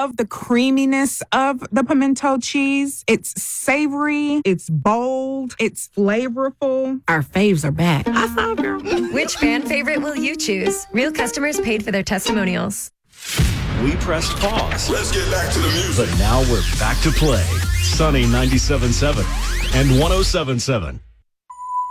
love the creaminess of the pimento cheese. It's savory, it's bold, it's flavorful. Our faves are back. I saw, girl. Which fan favorite will you choose? Real customers paid for their testimonials. We pressed pause. Let's get back to the music. But now we're back to play. Sunny 97.7 and 107.7.